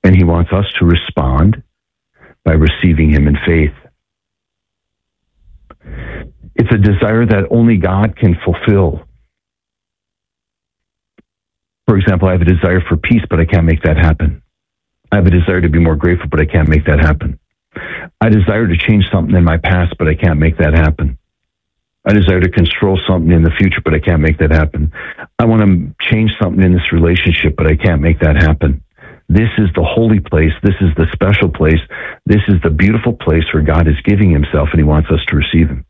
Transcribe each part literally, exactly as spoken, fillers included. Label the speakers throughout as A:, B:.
A: And he wants us to respond by receiving him in faith. It's a desire that only God can fulfill. For example, I have a desire for peace, but I can't make that happen. I have a desire to be more grateful, but I can't make that happen. I desire to change something in my past, but I can't make that happen. I desire to control something in the future, but I can't make that happen. I want to change something in this relationship, but I can't make that happen. This is the holy place. This is the special place. This is the beautiful place where God is giving himself, and he wants us to receive him.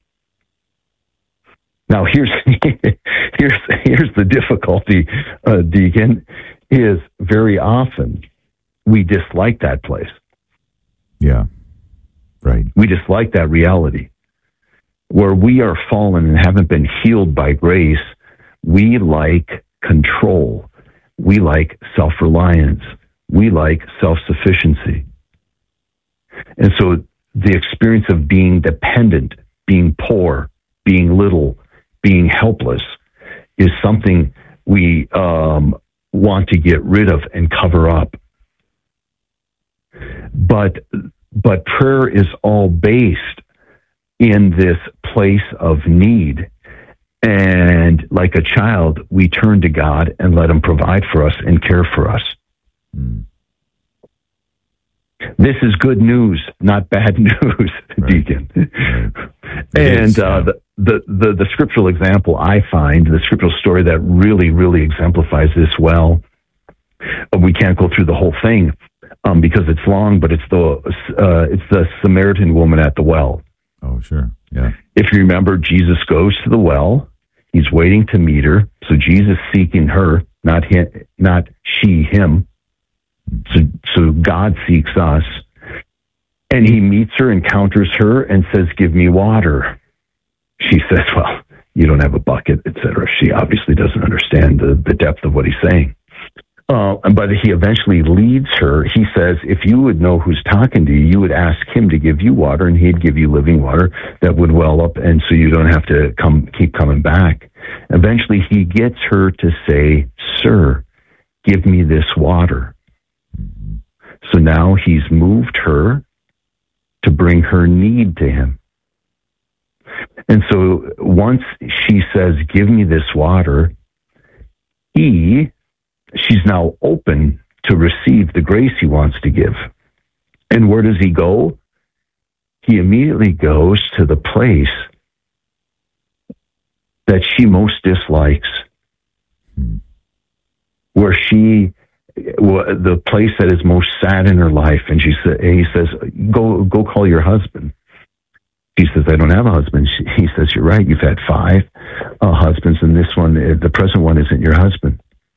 A: Now, here's here's here's the difficulty, uh, Deacon, is very often we dislike that place.
B: Yeah, right.
A: We dislike that reality. Where we are fallen and haven't been healed by grace, we like control. We like self-reliance. We like self-sufficiency. And so the experience of being dependent, being poor, being little, being helpless is something we um, want to get rid of and cover up. But but prayer is all based in this place of need. And like a child, we turn to God and let him provide for us and care for us. Mm. This is good news, not bad news, right. Deacon. Right. And is, uh, the, the, the, the scriptural example I find, the scriptural story that really, really exemplifies this well, we can't go through the whole thing um, because it's long, but it's the uh, it's the Samaritan woman at the well.
B: Oh, sure. Yeah.
A: If you remember, Jesus goes to the well. He's waiting to meet her. So Jesus seeking her, not him, not she, him. So, so God seeks us. And he meets her, encounters her, and says, "Give me water." She says, "Well, you don't have a bucket," et cetera. She obviously doesn't understand the, the depth of what he's saying. Uh, but he eventually leads her. He says, if you would know who's talking to you, you would ask him to give you water, and he'd give you living water that would well up, and so you don't have to come keep coming back. Eventually, he gets her to say, "Sir, give me this water." So now he's moved her to bring her need to him. And so once she says, "Give me this water," he... she's now open to receive the grace he wants to give. And where does he go? He immediately goes to the place that she most dislikes, where she, the place that is most sad in her life. And she sa- he says, go, go call your husband. She says, "I don't have a husband." She, he says, "You're right. You've had five uh, husbands, and this one, the present one, isn't your husband."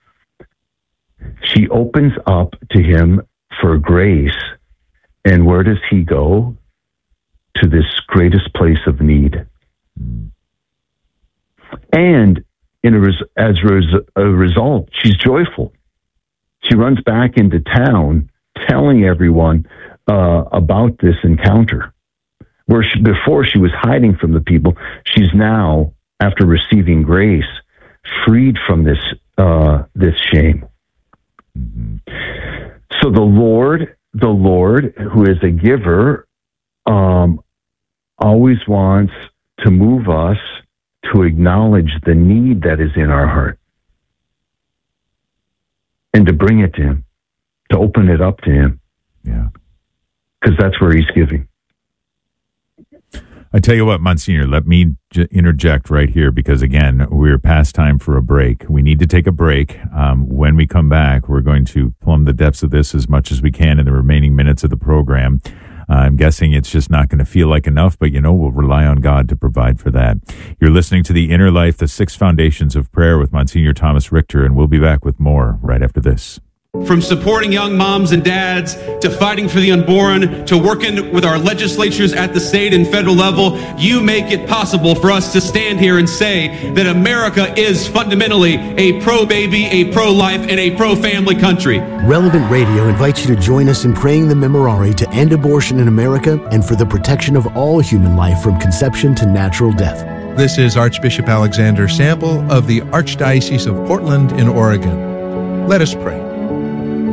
A: She opens up to him for grace. And where does he go? To this greatest place of need. And in a res- as res- a result, she's joyful. She runs back into town telling everyone uh, about this encounter. Where she, before she was hiding from the people, she's now, after receiving grace, freed from this uh, this shame. So the Lord, the Lord, who is a giver, um, always wants to move us to acknowledge the need that is in our heart and to bring it to him, to open it up to him.
B: Yeah.
A: Because that's where he's giving.
B: I tell you what, Monsignor, let me j- interject right here because, again, we're past time for a break. We need to take a break. Um, when we come back, we're going to plumb the depths of this as much as we can in the remaining minutes of the program. Uh, I'm guessing it's just not going to feel like enough, but, you know, we'll rely on God to provide for that. You're listening to The Inner Life, the Six Foundations of Prayer with Monsignor Thomas Richter, and we'll be back with more right after this.
C: From supporting young moms and dads to fighting for the unborn to working with our legislatures at the state and federal level, you make it possible for us to stand here and say that America is fundamentally a pro-baby, a pro-life, and a pro-family country.
D: Relevant Radio invites you to join us in praying the Memorare to end abortion in America and for the protection of all human life from conception to natural death.
E: This is Archbishop Alexander Sample of the Archdiocese of Portland in Oregon. Let us pray.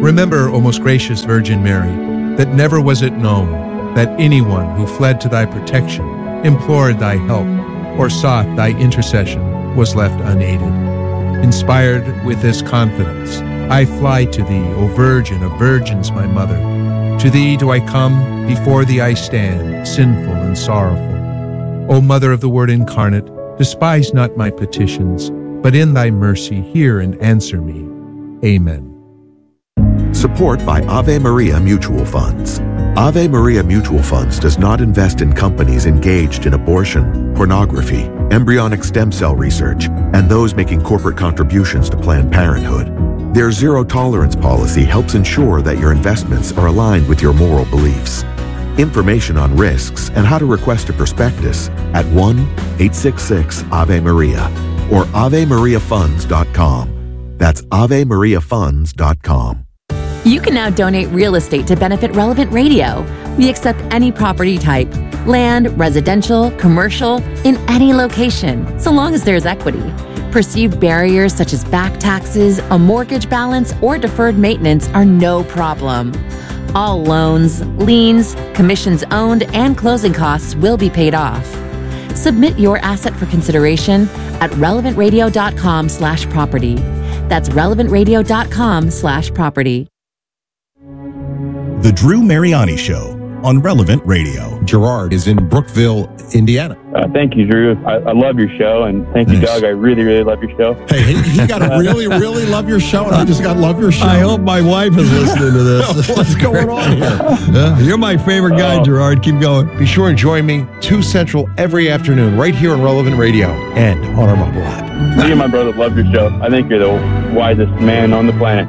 E: Remember, O most gracious Virgin Mary, that never was it known that anyone who fled to thy protection, implored thy help, or sought thy intercession was left unaided. Inspired with this confidence, I fly to thee, O Virgin of Virgins, my mother. To thee do I come, before thee I stand, sinful and sorrowful. O Mother of the Word incarnate, despise not my petitions, but in thy mercy hear and answer me. Amen.
F: Support by Ave Maria Mutual Funds. Ave Maria Mutual Funds does not invest in companies engaged in abortion, pornography, embryonic stem cell research, and those making corporate contributions to Planned Parenthood. Their zero-tolerance policy helps ensure that your investments are aligned with your moral beliefs. Information on risks and how to request a prospectus at one eight six six Ave Maria or ave maria funds dot com. That's ave maria funds dot com.
G: You can now donate real estate to benefit Relevant Radio. We accept any property type, land, residential, commercial, in any location, so long as there's equity. Perceived barriers such as back taxes, a mortgage balance, or deferred maintenance are no problem. All loans, liens, commissions owned, and closing costs will be paid off. Submit your asset for consideration at relevant radio dot com slash property. That's relevant radio dot com slash property.
H: The Drew Mariani Show on Relevant Radio.
I: Gerard is in Brookville, Indiana.
J: Uh, thank you, Drew. I, I love your show, and thank
I: Thanks.
J: you, Doug. I really, really love your show.
I: Hey, he, he got to really, really love your show, and I just got to love your show.
K: I hope my wife is listening to this.
I: What's going on here?
K: Uh, you're my favorite guy,
J: Oh.
K: Gerard. Keep going.
E: Be sure and join me two Central every afternoon right here on Relevant Radio and on our mobile app.
J: Me and my brother love your show. I think you're the wisest man on the planet.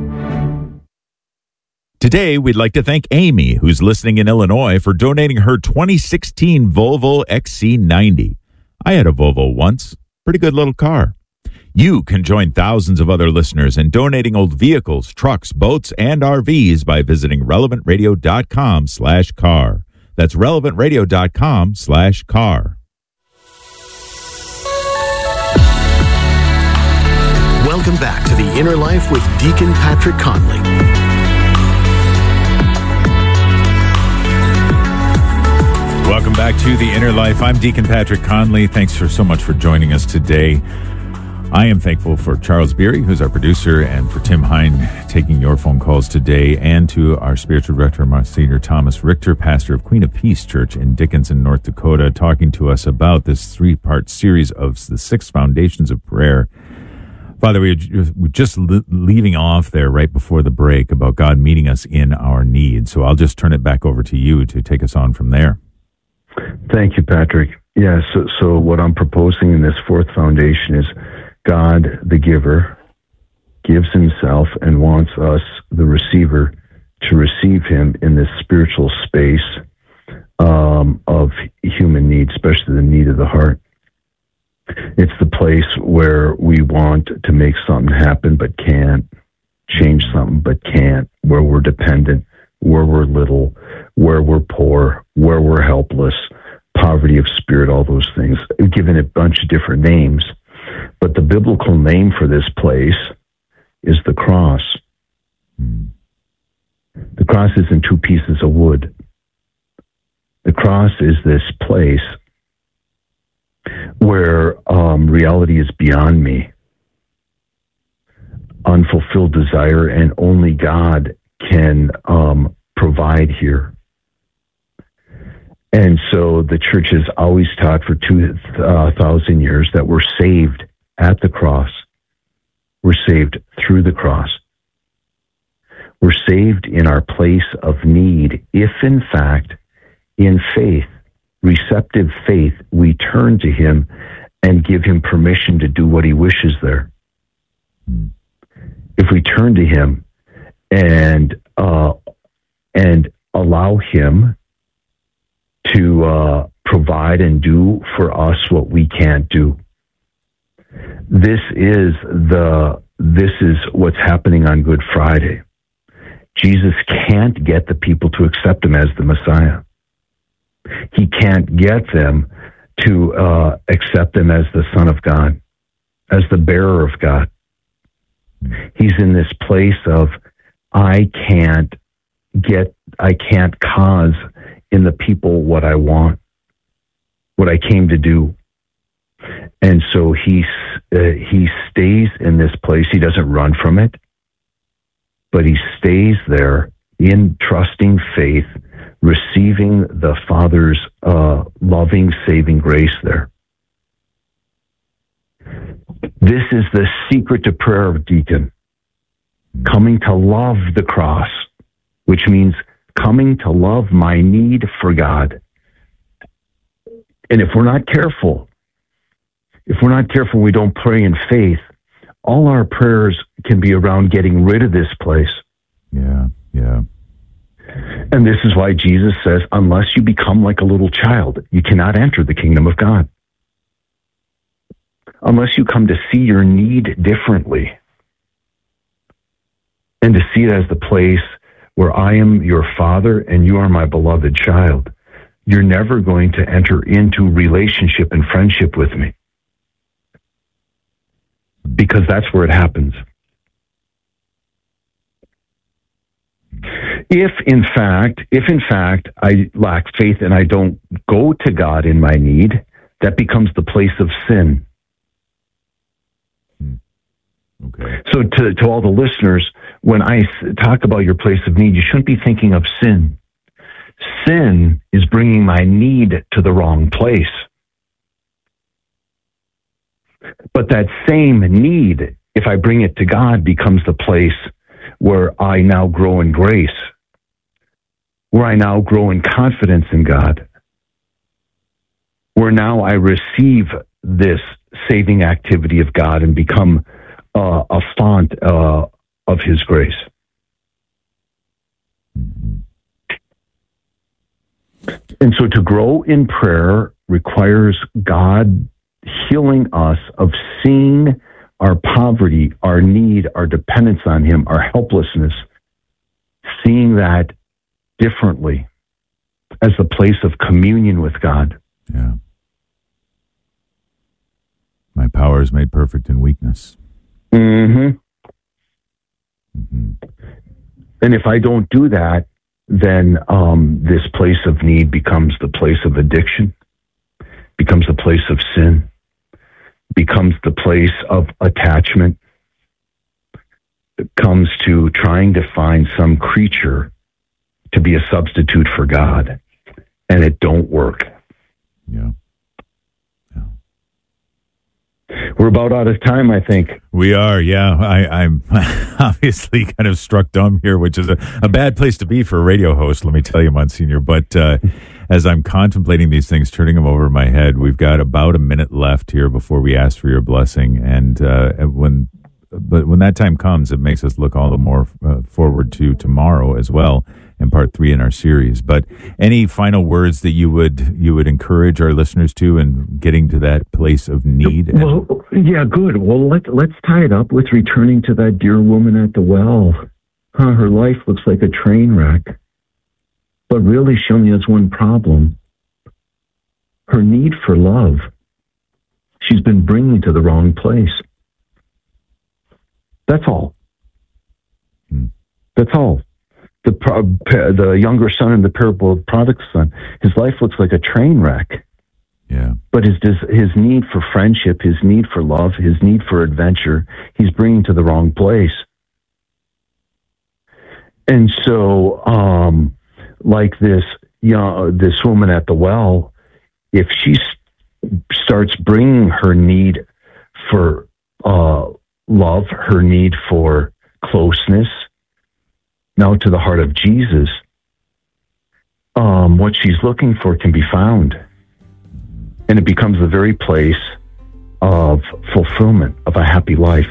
B: Today, we'd like to thank Amy, who's listening in Illinois, for donating her twenty sixteen Volvo X C ninety. I had a Volvo once. Pretty good little car. You can join thousands of other listeners in donating old vehicles, trucks, boats, and R Vs by visiting relevant radio dot com slash car. That's relevant radio dot com slash car.
D: Welcome back to The Inner Life with Deacon Patrick Conley.
B: Welcome back to The Inner Life. I'm Deacon Patrick Conley. Thanks for so much for joining us today. I am thankful for Charles Beery, who's our producer, and for Tim Hine taking your phone calls today, and to our spiritual director, Monsignor Thomas Richter, pastor of Queen of Peace Church in Dickinson, North Dakota, talking to us about this three-part series of the six foundations of prayer. Father, we were just leaving off there right before the break about God meeting us in our need. So I'll just turn it back over to you to take us on from there.
A: Thank you, Patrick. Yeah, so, so what I'm proposing in this fourth foundation is God, the giver, gives himself and wants us, the receiver, to receive him in this spiritual space um, of human need, especially the need of the heart. It's the place where we want to make something happen but can't, change something but can't, where we're dependent, where we're little, where we're poor, where we're helpless, poverty of spirit, all those things, given a bunch of different names. But the biblical name for this place is the cross. The cross isn't two pieces of wood. The cross is this place where um, reality is beyond me, unfulfilled desire, and only God can um, provide here. And so the church has always taught for two uh, thousand years that we're saved at the cross. We're saved through the cross. We're saved in our place of need if, in fact, in faith, receptive faith, we turn to him and give him permission to do what he wishes there. If we turn to him and uh, and allow him to uh, provide and do for us what we can't do. This is the this is what's happening on Good Friday. Jesus can't get the people to accept him as the Messiah. He can't get them to uh, accept him as the Son of God, as the bearer of God. He's in this place of I can't get, I can't cause in the people what I want, what I came to do. And so he, uh, he stays in this place. He doesn't run from it, but he stays there in trusting faith, receiving the Father's uh, loving, saving grace there. This is the secret to prayer of deacon. Coming to love the cross, which means coming to love my need for God. And if we're not careful, if we're not careful, we don't pray in faith, all our prayers can be around getting rid of this place.
B: Yeah, yeah.
A: And this is why Jesus says, unless you become like a little child, you cannot enter the kingdom of God. Unless you come to see your need differently and to see it as the place where I am your Father and you are my beloved child, you're never going to enter into relationship and friendship with me, because that's where it happens. If in fact, if in fact I lack faith and I don't go to God in my need, that becomes the place of sin.
B: Okay.
A: So to, to all the listeners, when I talk about your place of need, you shouldn't be thinking of sin. Sin is bringing my need to the wrong place. But that same need, if I bring it to God, becomes the place where I now grow in grace, where I now grow in confidence in God, where now I receive this saving activity of God and become uh, a font uh, of His grace. And so to grow in prayer requires God healing us of seeing our poverty, our need, our dependence on Him, our helplessness, seeing that differently as the place of communion with God.
B: Yeah. My power is made perfect in weakness.
A: Mm-hmm.
B: Mm-hmm.
A: And if I don't do that, then um, this place of need becomes the place of addiction, becomes the place of sin, becomes the place of attachment. It comes to trying to find some creature to be a substitute for God, and it don't work.
B: Yeah.
A: We're about out of time, I think.
B: We are, yeah. I, I'm obviously kind of struck dumb here, which is a, a bad place to be for a radio host, let me tell you, Monsignor. But uh, as I'm contemplating these things, turning them over in my head, we've got about a minute left here before we ask for your blessing. And uh, when, but when that time comes, it makes us look all the more uh, forward to tomorrow as well, in part three in our series. But any final words that you would you would encourage our listeners to in getting to that place of need?
A: Well, yeah, good. Well, let, let's tie it up with returning to that dear woman at the well. Huh, her life looks like a train wreck, but really she only has one problem. Her need for love. She's been bringing to the wrong place. That's all.
B: Hmm.
A: That's all. The the younger son in the parable of the prodigal son, his life looks like a train wreck.
B: Yeah.
A: But his his need for friendship, his need for love, his need for adventure, he's bringing to the wrong place. And so, um, like this, you know, this woman at the well, if she st- starts bringing her need for uh, love, her need for closeness, now to the heart of Jesus, um, what she's looking for can be found. And it becomes the very place of fulfillment of a happy life.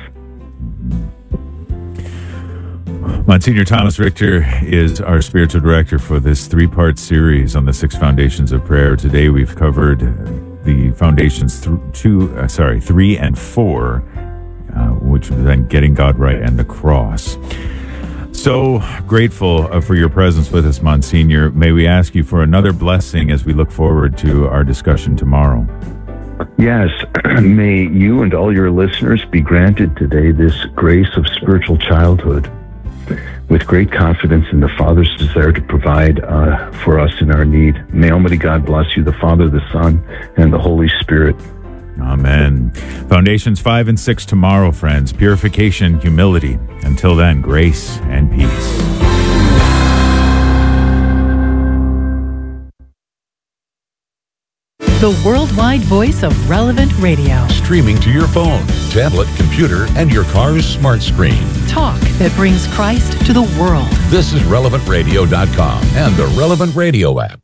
B: Monsignor Thomas Richter is our spiritual director for this three-part series on the six foundations of prayer. Today we've covered the foundations th- two, uh, sorry, three and four, uh, which was then getting God right and the cross. So grateful uh, for your presence with us, Monsignor. May we ask you for another blessing as we look forward to our discussion tomorrow.
A: Yes, may you and all your listeners be granted today this grace of spiritual childhood, with great confidence in the Father's desire to provide uh, for us in our need. May Almighty God bless you, the Father, the Son, and the Holy Spirit.
B: Amen. Foundations five and six tomorrow, friends. Purification, humility. Until then, grace and peace.
L: The worldwide voice of Relevant Radio.
M: Streaming to your phone, tablet, computer, and your car's smart screen.
L: Talk that brings Christ to the world.
M: This is relevant radio dot com and the Relevant Radio app.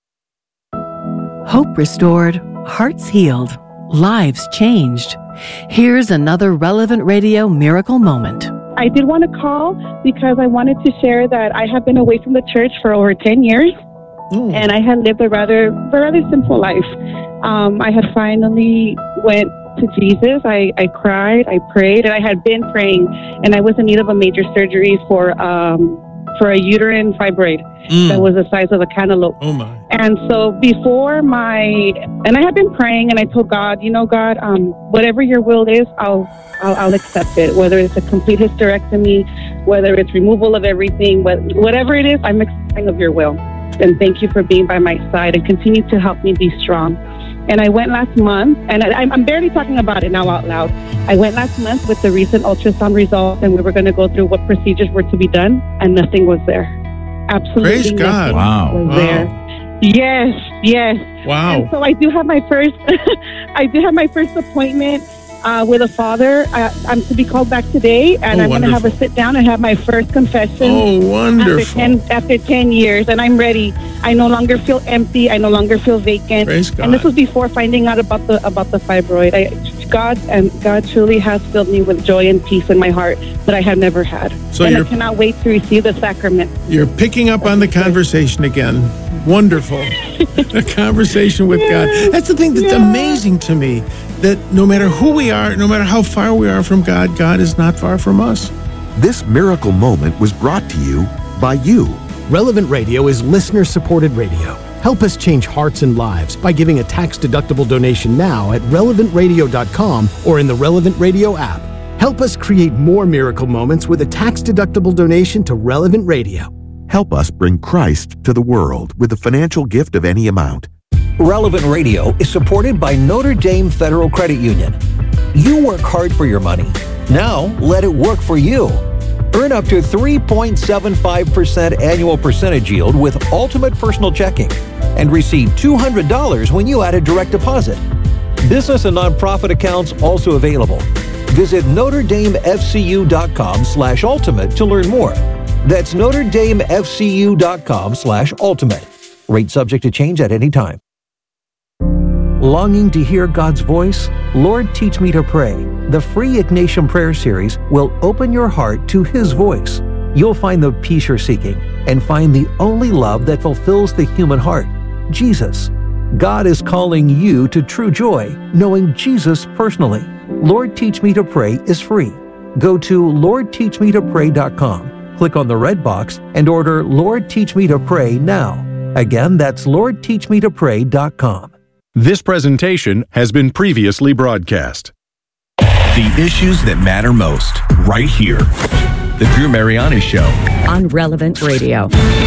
L: Hope restored, hearts healed, lives changed. Here's another Relevant Radio miracle moment.
N: I did want to call because I wanted to share that I have been away from the church for over ten years. Mm. And I had lived a rather, a rather simple life. Um, I had finally went to Jesus. I, I cried, I prayed, and I had been praying, and I was in need of a major surgery for um, for a uterine fibroid mm. that was the size of a cantaloupe.
I: Oh my!
N: And so before my, and I had been praying, and I told God, you know, God, um, whatever Your will is, I'll, I'll I'll accept it. Whether it's a complete hysterectomy, whether it's removal of everything, whatever it is, I'm accepting of Your will. And thank You for being by my side and continue to help me be strong. And I went last month, and I, I'm barely talking about it now out loud. I went last month with the recent ultrasound results, and we were going to go through what procedures were to be done, and nothing was there. Absolutely
I: Praise
N: nothing
I: God.
B: Wow.
N: was
I: wow.
N: there. Yes, yes.
I: Wow.
N: And so I do have my first, I do have my first appointment uh, with a father. I, I'm to be called back today, and
I: Oh,
N: I'm going to have a
I: wonderful.
N: sit down and have my first confession.
I: Oh, wonderful.
N: After ten, after ten years, and I'm ready. I no longer feel empty. I no longer feel vacant.
I: Praise God.
N: And this was before finding out about the about the fibroid. I, God and God truly has filled me with joy and peace in my heart that I have never had.
I: So
N: and I
I: you're-
N: cannot wait to receive the sacrament.
I: You're picking up on the conversation again. Wonderful. A conversation with God. That's the thing that's
N: Yeah.
I: amazing to me, that no matter who we are, no matter how far we are from God, God is not far from us.
F: This miracle moment was brought to you by you.
D: Relevant Radio is listener-supported radio. Help us change hearts and lives by giving a tax-deductible donation now at relevant radio dot com or in the Relevant Radio app. Help us create more miracle moments with a tax-deductible donation to Relevant Radio.
F: Help us bring Christ to the world with a financial gift of any amount.
O: Relevant Radio is supported by Notre Dame Federal Credit Union. You work hard for your money. Now let it work for you. Earn up to three point seven five percent annual percentage yield with Ultimate Personal Checking and receive two hundred dollars when you add a direct deposit. Business and nonprofit accounts also available. Visit Notre Dame F C U dot com slash ultimate to learn more. That's Notre Dame F C U dot com slash ultimate. Rate subject to change at any time. Longing to hear God's voice? Lord, Teach Me to Pray. The free Ignatian Prayer Series will open your heart to His voice. You'll find the peace you're seeking and find the only love that fulfills the human heart, Jesus. God is calling you to true joy, knowing Jesus personally. Lord, Teach Me to Pray is free. Go to Lord Teach Me to Pray dot com, click on the red box, and order Lord, Teach Me to Pray now. Again, that's Lord Teach Me to Pray dot com.
P: This presentation has been previously broadcast.
H: The issues that matter most, right here. The Drew Mariani Show.
Q: On Relevant Radio.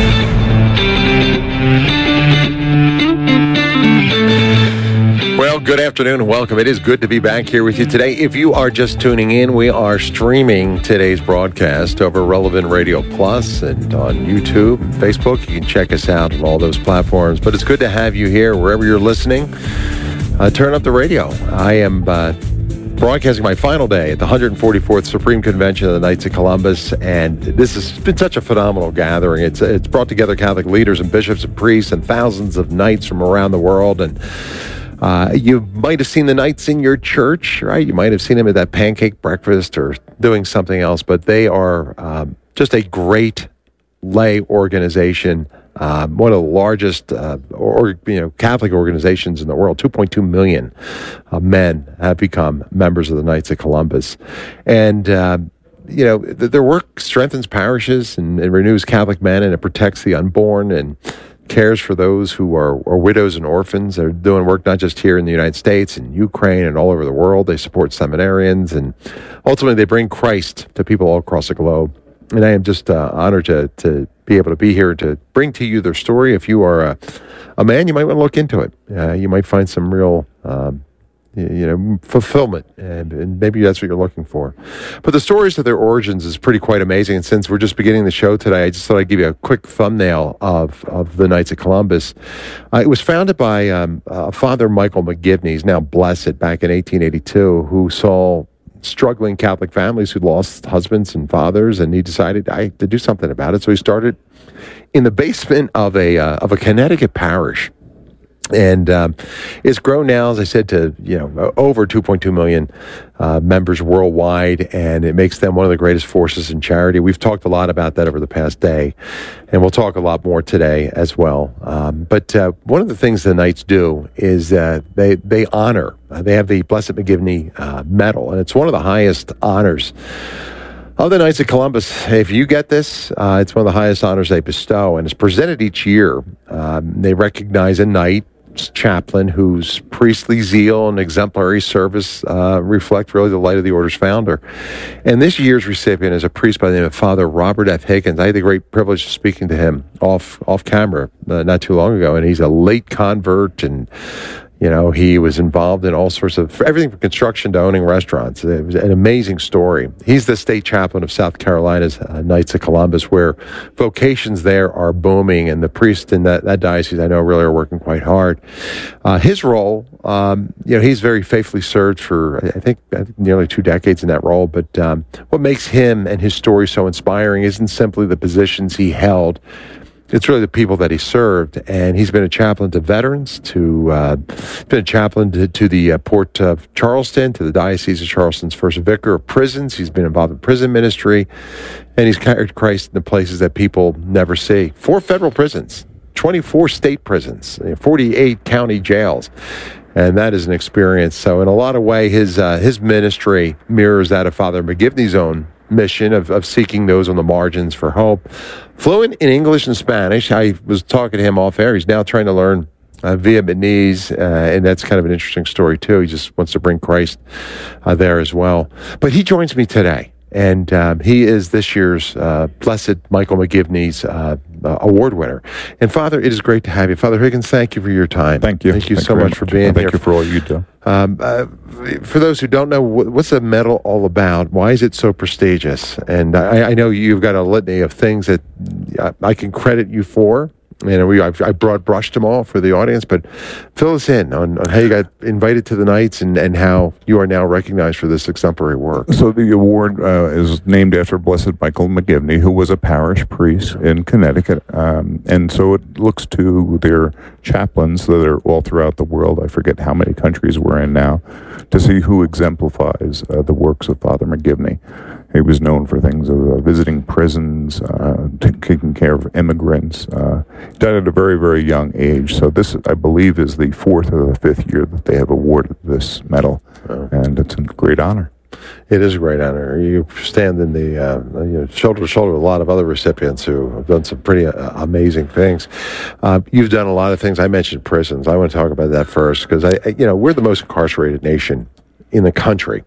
R: Well, good afternoon and welcome. It is good to be back here with you today. If you are just tuning in, we are streaming today's broadcast over Relevant Radio Plus and on YouTube and Facebook. You can check us out on all those platforms. But it's good to have you here wherever you're listening. Uh, turn up the radio. I am uh, broadcasting my final day at the one hundred forty-fourth Supreme Convention of the Knights of Columbus, and this has been such a phenomenal gathering. It's it's brought together Catholic leaders and bishops and priests and thousands of knights from around the world. And uh, you might have seen the knights in your church, right? You might have seen them at that pancake breakfast or doing something else, but they are um, just a great lay organization. Um, one of the largest uh, or, you know, Catholic organizations in the world. two point two million uh, men have become members of the Knights of Columbus. And, uh, you know, th- their work strengthens parishes and, and renews Catholic men, and it protects the unborn and cares for those who are, are widows and orphans. They're doing work not just here in the United States and Ukraine and all over the world. They support seminarians, and ultimately they bring Christ to people all across the globe. and I am just uh, honored to, to be able to be here to bring to you their story. If you are a, a man, you might want to look into it. Uh, you might find some real, um, you, you know, fulfillment, and, and maybe that's what you're looking for. But the stories of their origins is pretty quite amazing. And since we're just beginning the show today, I just thought I'd give you a quick thumbnail of, of the Knights of Columbus. Uh, it was founded by um, uh, Father Michael McGivney, he's now blessed, back in eighteen eighty-two, who saw struggling Catholic families who lost husbands and fathers, and he decided I, to do something about it. So he started in the basement of a uh, of a Connecticut parish, and um, it's grown now, as I said, to you know over two point two million uh, members worldwide, and it makes them one of the greatest forces in charity. We've talked a lot about that over the past day, and we'll talk a lot more today as well. Um, but uh, one of the things the Knights do is uh, they they honor. Uh, they have the Blessed McGivney uh, Medal, and it's one of the highest honors of the Knights of Columbus. If you get this, uh, it's one of the highest honors they bestow, and it's presented each year. Um, they recognize a knight, chaplain, whose priestly zeal and exemplary service uh, reflect really the light of the order's founder. And this year's recipient is a priest by the name of Father Robert F. Higgins. I had the great privilege of speaking to him off off camera uh, not too long ago, and he's a late convert, and you know, he was involved in all sorts of everything from construction to owning restaurants. It was an amazing story. He's the state chaplain of South Carolina's uh, Knights of Columbus, where vocations there are booming, and the priests in that, that diocese, I know, really are working quite hard. Uh, his role, um, you know, he's very faithfully served for, I think, I think nearly two decades in that role. But um, what makes him and his story so inspiring isn't simply the positions he held. It's really the people that he served, and he's been a chaplain to veterans, to uh, been a chaplain to, to the uh, Port of Charleston, to the Diocese of Charleston's first vicar of prisons. He's been involved in prison ministry, and he's carried Christ in the places that people never see. Four federal prisons, twenty-four state prisons, forty-eight county jails. And that is an experience. So in a lot of ways, his uh, his ministry mirrors that of Father McGivney's own mission of, of seeking those on the margins for hope. Fluent in English and Spanish. I was talking to him off air. He's now trying to learn uh, Vietnamese, uh, and that's kind of an interesting story, too. He just wants to bring Christ uh, there as well. But he joins me today, and um, he is this year's uh, Blessed Michael McGivney's uh, uh, award winner. And, Father, it is great to have you. Father Higgins, thank you for your time.
S: Thank you.
R: Thank you
S: thank
R: so
S: you
R: much,
S: much
R: for being
S: thank
R: here.
S: Thank you for all you do.
R: Um, uh, for those who don't know, what's the medal all about? Why is it so prestigious? And I, I know you've got a litany of things that I can credit you for. And we, I've, I broad brushed them all for the audience, but fill us in on, on how you got invited to the Knights, and, and how you are now recognized for this exemplary work.
S: So the award uh, is named after Blessed Michael McGivney, who was a parish priest in Connecticut. Um, and so it looks to their chaplains that are all throughout the world, I forget how many countries we're in now, to see who exemplifies uh, the works of Father McGivney. He was known for things of uh, visiting prisons, uh, taking care of immigrants. Uh, died at a very, very young age. So this, I believe, is the fourth or the fifth year that they have awarded this medal, oh. and it's a great honor.
R: It is a great honor. You stand in the uh, you know, shoulder to shoulder with a lot of other recipients who have done some pretty uh, amazing things. Uh, you've done a lot of things. I mentioned prisons. I want to talk about that first, because I, I, you know, we're the most incarcerated nation in the country.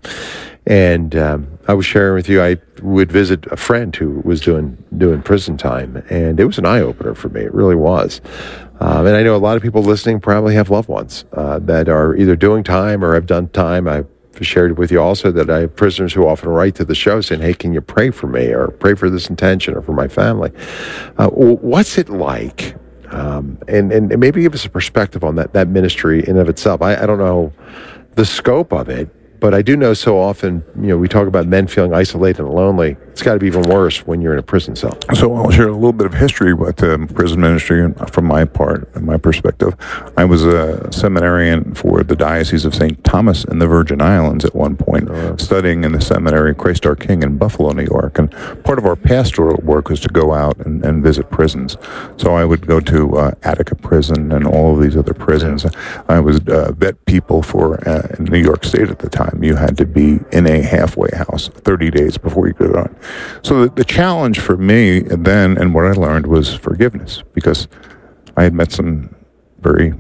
R: And um, I was sharing with you, I would visit a friend who was doing doing prison time, and it was an eye-opener for me. It really was. Um, and I know a lot of people listening probably have loved ones uh, that are either doing time or have done time. I've shared with you also that I have prisoners who often write to the show saying, hey, can you pray for me, or pray for this intention, or for my family? Uh, what's it like? Um, and, and maybe give us a perspective on that, that ministry in and of itself. I, I don't know the scope of it, but I do know so often, you know, we talk about men feeling isolated and lonely. It's got to be even worse when you're in a prison cell.
S: So I'll share a little bit of history with um, prison ministry from my part and my perspective. I was a seminarian for the Diocese of Saint Thomas in the Virgin Islands at one point, uh, studying in the seminary Christ our King in Buffalo, New York. And part of our pastoral work was to go out and, and visit prisons. So I would go to uh, Attica Prison and all of these other prisons. Yeah. I was uh, vet people for uh, in New York State at the time. You had to be in a halfway house thirty days before you could on. So the, the challenge for me then, and what I learned, was forgiveness, because I had met some very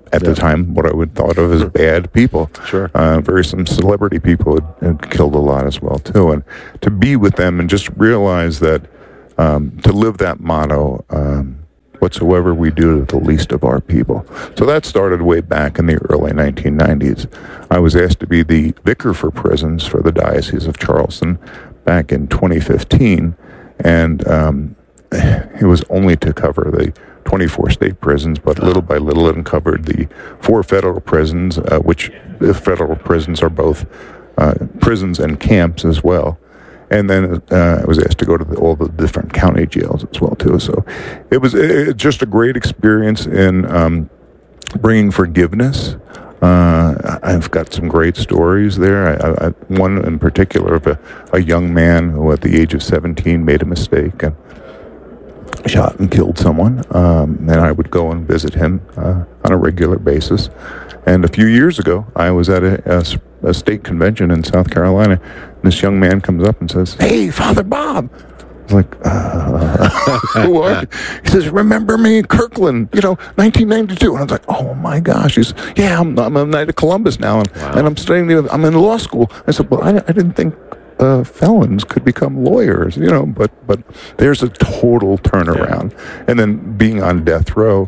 S: at the time, what I would thought of as bad people.
R: Sure.
S: Uh, very some celebrity people had, had killed a lot as well, too. And to be with them and just realize that, um, to live that motto, um, whatsoever we do to the least of our people. So that started way back in the early nineteen nineties. I was asked to be the vicar for prisons for the Diocese of Charleston back in twenty fifteen, and um, it was only to cover the twenty-four state prisons, but little by little it uncovered the four federal prisons, uh, which the federal prisons are both uh, prisons and camps as well. And then uh, I was asked to go to the, all the different county jails as well, too. So it was it, just a great experience in um, bringing forgiveness. Uh, I've got some great stories there. I, I, one in particular of a, a young man who at the age of seventeen made a mistake and shot and killed someone. Um, and I would go and visit him uh, on a regular basis. And a few years ago, I was at a, a, a state convention in South Carolina. And this young man comes up and says, "Hey, Father Bob." I was like, uh, who are you? He says, "Remember me, Kirkland, you know, nineteen ninety-two. And I was like, oh my gosh. He's, yeah, I'm, I'm a Knight of Columbus now, and, wow. and I'm studying, I'm in law school. I said, well, I, I didn't think uh, felons could become lawyers, you know, but, but there's a total turnaround. Yeah. And then being on death row,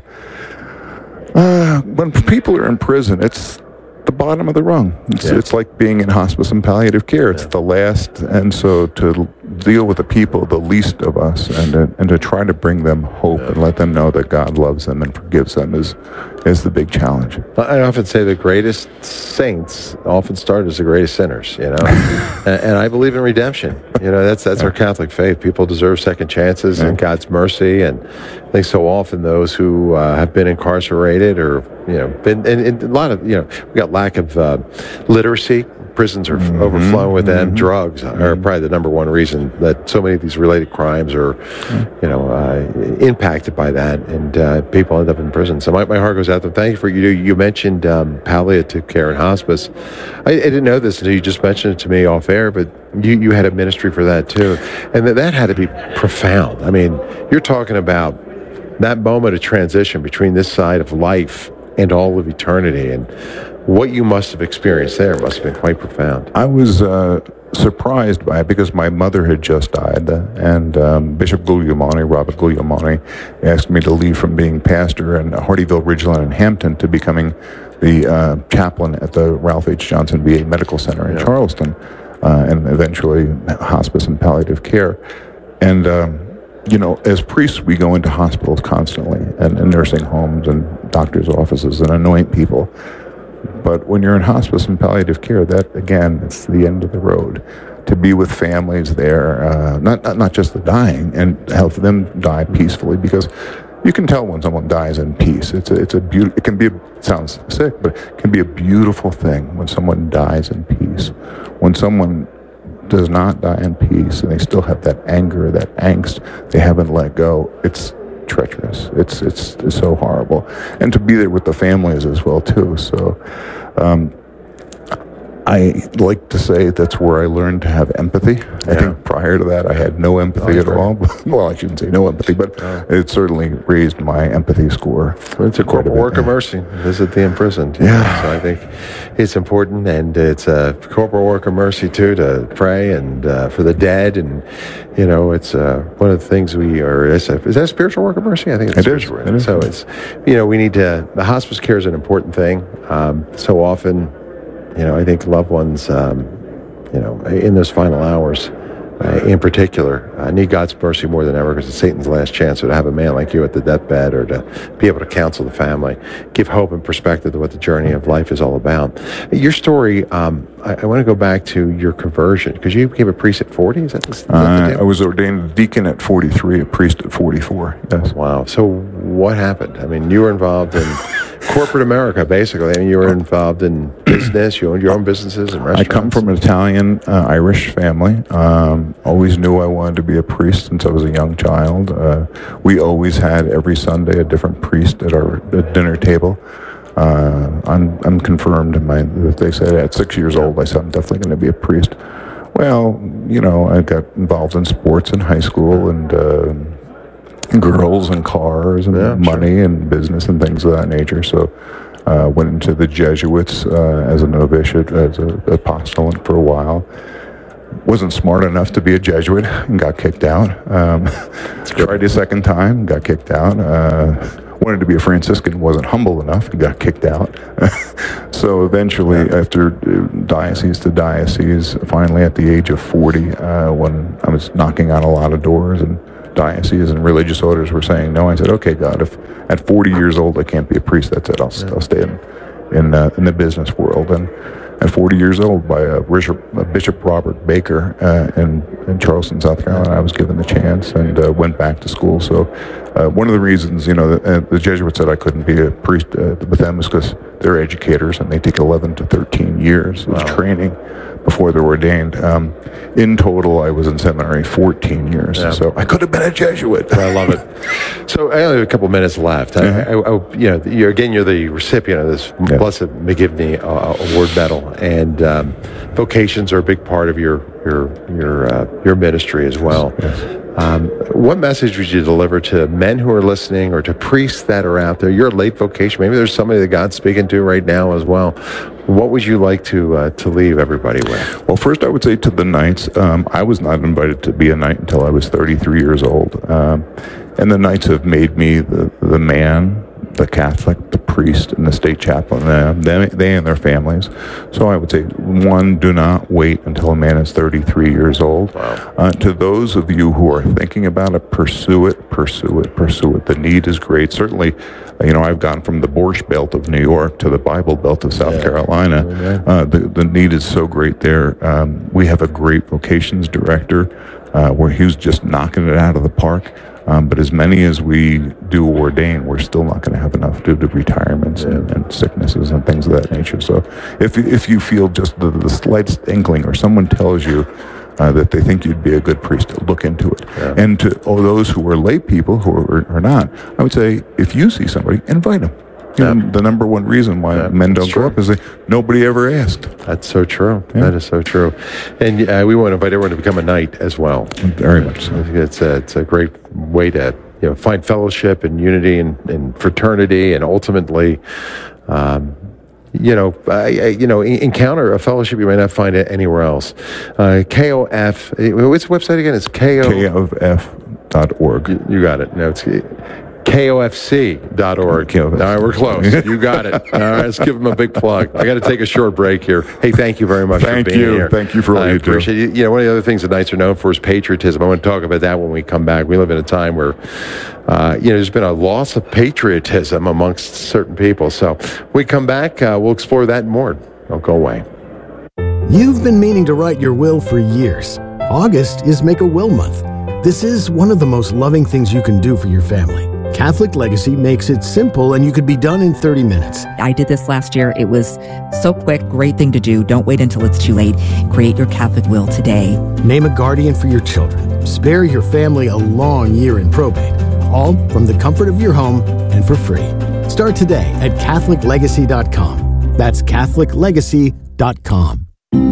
S: Uh, when people are in prison, it's the bottom of the rung. It's, yeah. it's like being in hospice and palliative care. It's yeah. the last, and so to deal with the people, the least of us, and to, and to try to bring them hope yeah. and let them know that God loves them and forgives them is is the big challenge.
R: I often say the greatest saints often start as the greatest sinners, you know, and, and I believe in redemption. You know, that's that's yeah. our Catholic faith. People deserve second chances yeah. and God's mercy, and I think so often those who uh, have been incarcerated or you know been and, and a lot of you know we got lack of uh, literacy. Prisons are mm-hmm. overflowing with that. Mm-hmm. Drugs mm-hmm. are probably the number one reason that so many of these related crimes are, you know, uh, impacted by that, and uh, people end up in prison. So my, my heart goes out to them. Thank you for you. You mentioned um, palliative care and hospice. I, I didn't know this until you just mentioned it to me off air, but you, you had a ministry for that too, and that, that had to be profound. I mean, you're talking about that moment of transition between this side of life and all of eternity, and what you must have experienced there must have been quite profound.
S: I was uh, surprised by it because my mother had just died, uh, and um, Bishop Guglielmone, Robert Guglielmone, asked me to leave from being pastor in Hardyville, Ridgeland, and Hampton to becoming the uh, chaplain at the Ralph H. Johnson V A Medical Center in yeah. Charleston, uh, and eventually hospice and palliative care. And um, you know, as priests, we go into hospitals constantly, and, and nursing homes and doctors' offices, and anoint people. But when you're in hospice and palliative care, that, again, it's the end of the road. To be with families there, uh, not, not not just the dying, and help them die peacefully, because you can tell when someone dies in peace. It's a, it's a beautiful, it can be, a, it sounds sick, but it can be a beautiful thing when someone dies in peace. When someone does not die in peace and they still have that anger, that angst, they haven't let go, it's treacherous. It's, it's it's so horrible. And to be there with the families as well, too. So um, I like to say that's where I learned to have empathy. I yeah. think prior to that, I had no empathy oh, at all. Well, I shouldn't say no empathy, but oh. it certainly raised my empathy score.
R: Well, it's a corporal work of mercy. Visit the imprisoned. Yeah. Know? So I think it's important, and it's a corporal work of mercy, too, to pray and uh, for the dead. And, you know, it's uh, one of the things we are, is that a spiritual work of mercy? I think it's
S: it
R: spiritual.
S: Is. It is.
R: So it's, you know, we need to, the hospice care is an important thing. Um, so often, you know, I think loved ones, um, you know, in those final hours, uh, in particular, uh, need God's mercy more than ever, because it's Satan's last chance. So to have a man like you at the deathbed, or to be able to counsel the family, give hope and perspective to what the journey of life is all about. Your story, um, I, I want to go back to your conversion, because you became a priest at forty. Is that, is that
S: uh, the I was ordained a deacon at forty-three, a priest at forty-four. Yes.
R: Wow. So what happened? I mean, you were involved in corporate America, basically. I mean, you were involved in business. You owned your own businesses and restaurants.
S: I come from an Italian uh, Irish family. Um, always knew I wanted to be a priest since I was a young child. Uh, we always had every Sunday a different priest at our at dinner table. Uh, I'm, I'm confirmed. My, they said at six years old, I said, I'm definitely going to be a priest. Well, you know, I got involved in sports in high school, and uh, girls and cars and yeah, money sure. and business and things of that nature. So Uh, went into the Jesuits uh, as a novitiate, as an apostolant for a while. Wasn't smart enough to be a Jesuit and got kicked out. Um, tried a second time, got kicked out. Uh, wanted to be a Franciscan, wasn't humble enough, and got kicked out. So eventually, after diocese to diocese, finally at the age of forty, uh, when I was knocking on a lot of doors and dioceses and religious orders were saying no, I said, okay, God, if at forty years old I can't be a priest, that's it. I'll, I'll stay in in, uh, in the business world. And at forty years old, by uh, Bishop, uh, Bishop Robert Baker uh, in, in Charleston, South Carolina, I was given the chance and uh, went back to school. So uh, one of the reasons, you know, the, uh, the Jesuits said I couldn't be a priest uh, with them is because they're educators and they take eleven to thirteen years of wow. training before they're ordained. Um, in total, I was in seminary fourteen years, yeah. so I could have been a Jesuit.
R: I love it. So I only have a couple minutes left. Mm-hmm. I, I, I, you know, you're, again, you're the recipient of this yeah. Blessed McGivney uh, Award Medal, and um, vocations are a big part of your your your uh, your ministry as well. Yes. Um, what message would you deliver to men who are listening, or to priests that are out there? You're a late vocation. Maybe there's somebody that God's speaking to right now as well. What would you like to uh, to leave everybody with?
S: Well, first I would say to the knights, um, I was not invited to be a knight until I was thirty-three years old. Um, and the knights have made me the, the man, the Catholic, the priest, and the state chaplain, uh, they, they and their families. So I would say, one, do not wait until a man is thirty-three years old. Wow. Uh, to those of you who are thinking about it, pursue it, pursue it, pursue it. The need is great. Certainly, you know, I've gone from the Borscht Belt of New York to the Bible Belt of South yeah. Carolina. Yeah. Uh, the, the need is so great there. Um, we have a great vocations director uh, where he's just knocking it out of the park. Um, but as many as we do ordain, we're still not going to have enough due to retirements and, and sicknesses and things of that nature. So if if you feel just the, the slightest inkling, or someone tells you uh, that they think you'd be a good priest, look into it. Yeah. And to all those who are lay people, who are, are not, I would say, if you see somebody, invite them. You yeah. know, the number one reason why yeah, men don't go up is that nobody ever asked.
R: That's so true. Yeah. That is so true. And uh, we want to invite everyone to become a knight as well.
S: Very much so.
R: It's a, it's a great way to, you know, find fellowship and unity and, and fraternity, and ultimately, um, you know, I, I, you know, encounter a fellowship you might not find it anywhere else. Uh, K O F, what's the website again? It's K O F
S: dot org.
R: You, you got it. No, it's K O F C dot org. All right, we're close. You got it. All right, let's give them a big plug. I got to take a short break here. Hey, thank you very much
S: thank
R: for being
S: you.
R: here.
S: Thank you for all
R: I
S: you
R: appreciate
S: do.
R: You. you know, one of the other things the Knights are known for is patriotism. I want to talk about that when we come back. We live in a time where, uh, you know, there's been a loss of patriotism amongst certain people. So when we come back, uh, we'll explore that and more. Don't go away.
D: You've been meaning to write your will for years. August is Make a Will Month. This is one of the most loving things you can do for your family. Catholic Legacy makes it simple, and you could be done in thirty minutes.
Q: I did this last year. It was so quick, great thing to do. Don't wait until it's too late. Create your Catholic will today.
D: Name a guardian for your children. Spare your family a long year in probate. All from the comfort of your home and for free. Start today at Catholic Legacy dot com. That's Catholic Legacy dot com.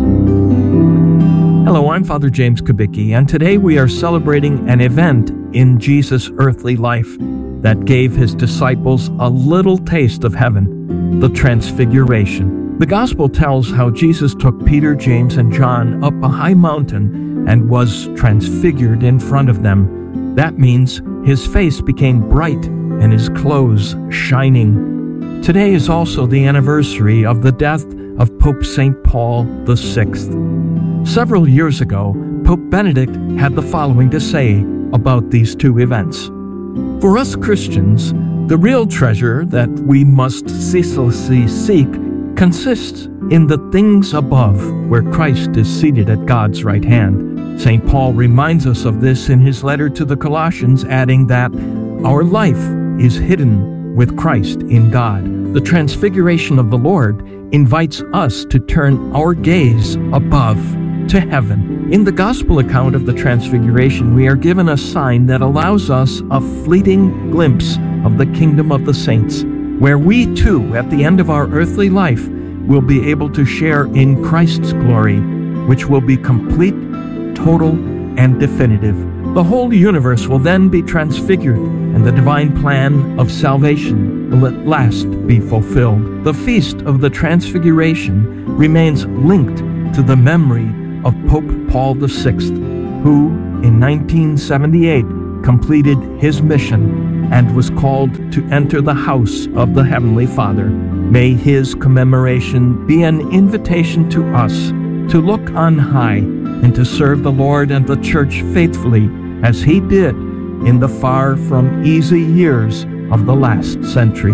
T: Hello, I'm Father James Kubicki, and today we are celebrating an event in Jesus' earthly life that gave his disciples a little taste of heaven, the Transfiguration. The Gospel tells how Jesus took Peter, James, and John up a high mountain and was transfigured in front of them. That means his face became bright and his clothes shining. Today is also the anniversary of the death of Pope Saint Paul the Sixth. Several years ago, Pope Benedict had the following to say about these two events. For us Christians, the real treasure that we must ceaselessly seek consists in the things above, where Christ is seated at God's right hand. Saint Paul reminds us of this in his letter to the Colossians, adding that our life is hidden with Christ in God. The Transfiguration of the Lord invites us to turn our gaze above to heaven. In the Gospel account of the Transfiguration, we are given a sign that allows us a fleeting glimpse of the kingdom of the saints, where we too, at the end of our earthly life, will be able to share in Christ's glory, which will be complete, total, and definitive. The whole universe will then be transfigured, and the divine plan of salvation will at last be fulfilled. The Feast of the Transfiguration remains linked to the memory of Pope Paul the Sixth, who in nineteen seventy-eight completed his mission and was called to enter the house of the Heavenly Father. May his commemoration be an invitation to us to look on high and to serve the Lord and the Church faithfully as he did in the far from easy years of the last century.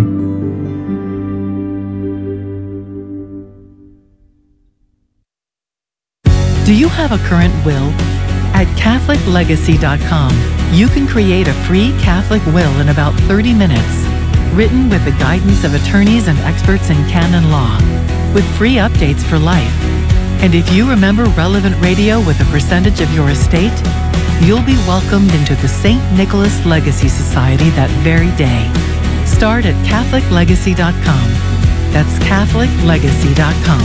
L: Do you have a current will? At Catholic Legacy dot com, you can create a free Catholic will in about thirty minutes, written with the guidance of attorneys and experts in canon law, with free updates for life. And if you remember relevant radio with a percentage of your estate, you'll be welcomed into the Saint Nicholas Legacy Society that very day. Start at Catholic Legacy dot com. That's Catholic Legacy dot com.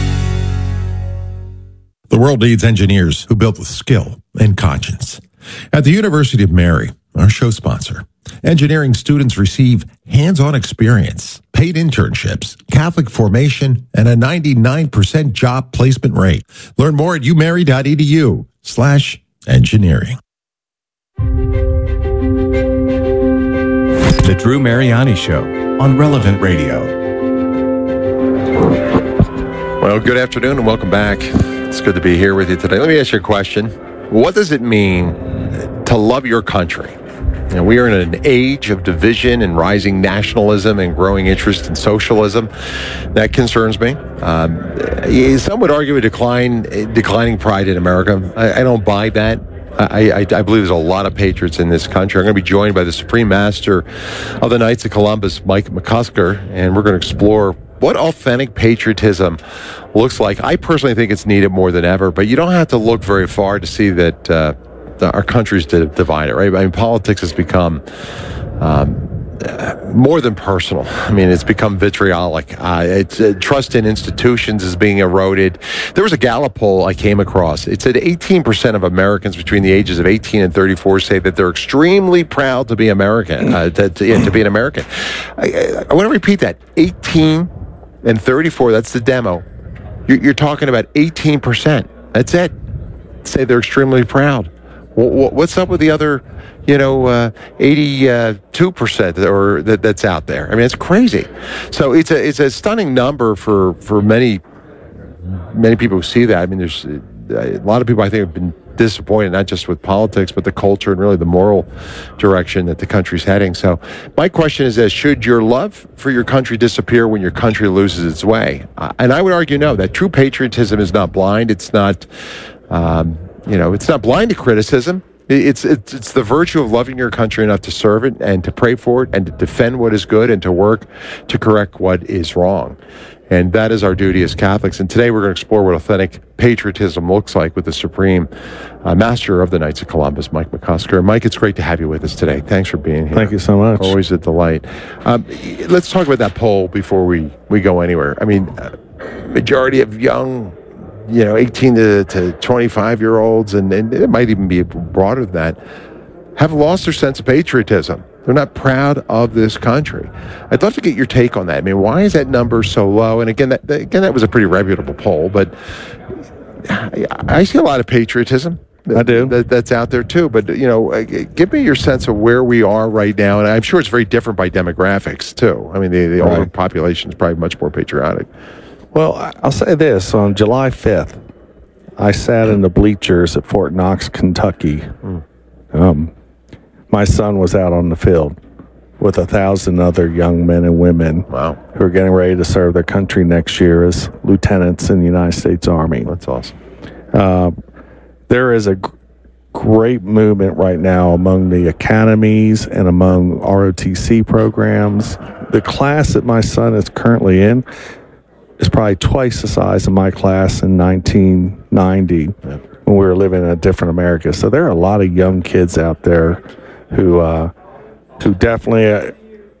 U: The world needs engineers who build with skill and conscience. At the University of Mary, our show sponsor, engineering students receive hands-on experience, paid internships, Catholic formation, and a ninety-nine percent job placement rate. Learn more at umary.edu slash engineering.
H: The Drew Mariani Show on Relevant Radio.
R: Well, good afternoon and welcome back. It's good to be here with you today. Let me ask you a question. What does it mean to love your country? You know, we are in an age of division and rising nationalism and growing interest in socialism. That concerns me. Um, some would argue a decline, declining pride in America. I, I don't buy that. I, I, I believe there's a lot of patriots in this country. I'm going to be joined by the Supreme Master of the Knights of Columbus, Mike McCusker, and we're going to explore what authentic patriotism looks like. I personally think it's needed more than ever, but you don't have to look very far to see that uh, our country's divided, right? I mean, politics has become um, more than personal. I mean, it's become vitriolic. Uh, it's, uh, trust in institutions is being eroded. There was a Gallup poll I came across. It said eighteen percent of Americans between the ages of eighteen and thirty-four say that they're extremely proud to be American, uh, to, to, yeah, to be an American. I, I want to repeat that. eighteen and thirty-four, that's the demo. You're, you're talking about eighteen percent. That's it. Say they're extremely proud. W- what's up with the other, you know, uh, eighty-two percent or that, that's out there? I mean, it's crazy. So it's a it's a stunning number for, for many many people who see that. I mean, there's a lot of people I think have been disappointed, not just with politics, but the culture and really the moral direction that the country's heading. So my question is this: should your love for your country disappear when your country loses its way? Uh, and I would argue no, that true patriotism is not blind. It's not, um, you know, it's not blind to criticism. It's, it's it's the virtue of loving your country enough to serve it and to pray for it and to defend what is good and to work to correct what is wrong. And that is our duty as Catholics. And today we're going to explore what authentic patriotism looks like with the Supreme uh, Master of the Knights of Columbus, Mike McCusker. Mike, it's great to have you with us today. Thanks for being here.
V: Thank you so much.
R: Always a delight. Um, let's talk about that poll before we, we go anywhere. I mean, uh, majority of young, you know, eighteen to, to twenty-five-year-olds, and, and it might even be broader than that, have lost their sense of patriotism. They're not proud of this country. I'd love to get your take on that. I mean, why is that number so low? And again, that, again, that was a pretty reputable poll, but I, I see a lot of patriotism.
V: I do.
R: That, that's out there too. But, you know, give me your sense of where we are right now. And I'm sure it's very different by demographics too. I mean, the, the older
V: right.
R: population is probably much more patriotic.
V: Well, I'll say this. On July fifth, I sat in the bleachers at Fort Knox, Kentucky. Mm. Um, my son was out on the field with a thousand other young men and women
R: wow.
V: who are getting ready to serve their country next year as lieutenants in the United States Army.
R: That's awesome.
V: Uh, there is a g- great movement right now among the academies and among R O T C programs. The class that my son is currently in is probably twice the size of my class in nineteen ninety yeah. when we were living in a different America. So there are a lot of young kids out there who uh, who definitely uh,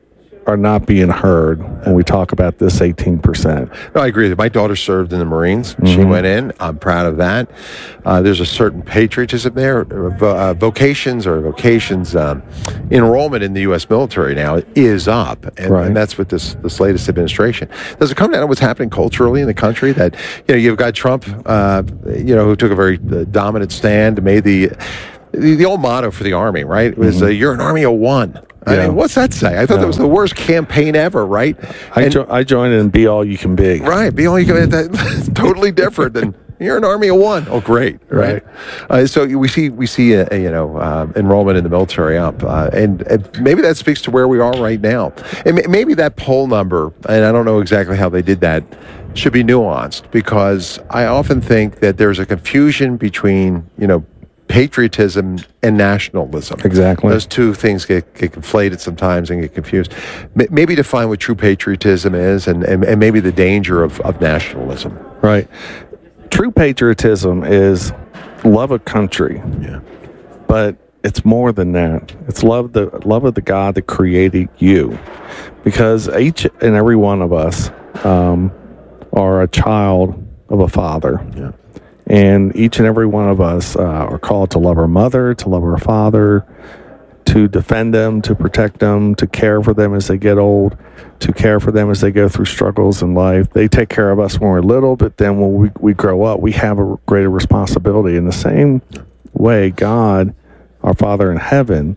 V: are not being heard when we talk about this eighteen percent.
R: No, I agree. My daughter served in the Marines.
V: Mm-hmm.
R: She went in. I'm proud of that. Uh, there's a certain patriotism there. Uh, vocations or vocations um, enrollment in the U S military now is up, and,
V: Right.
R: and that's with this this latest administration. Does it come down to what's happening culturally in the country? That you know you've got Trump, uh, you know, who took a very uh, dominant stand, made the, the the old motto for the Army, right? It was
V: Mm-hmm.
R: uh, "You're an army of one." I
V: Yeah.
R: mean, what's that say? I thought
V: No.
R: that was the worst campaign ever, right?
V: I,
R: And-
V: jo- I joined in Be All You Can Be.
R: Right, be all you can. That's totally different than you're an army of one. Oh, great, right? Uh, so we see we see uh, you know uh, enrollment in the military up, uh, and, and maybe that speaks to where we are right now. And ma- maybe that poll number, and I don't know exactly how they did that, should be nuanced, because I often think that there's a confusion between you know patriotism and nationalism.
V: Exactly.
R: Those two things get, get conflated sometimes and get confused. M- maybe define what true patriotism is, and, and, and maybe the danger of, of nationalism.
V: Right. True patriotism is love of country.
R: Yeah.
V: But it's more than that. It's love the love of the God that created you. Because each and every one of us um, are a child of a father.
R: Yeah.
V: And each and every one of us uh, are called to love our mother, to love our father, to defend them, to protect them, to care for them as they get old, to care for them as they go through struggles in life. They take care of us when we're little, but then when we, we grow up, we have a greater responsibility. In the same way, God, our Father in heaven,